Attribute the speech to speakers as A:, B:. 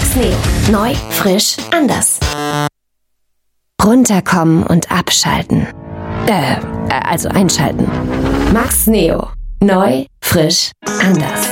A: Max Neo. Neu, frisch, anders. Runterkommen und abschalten. Also einschalten. Max Neo. Neu, frisch, anders.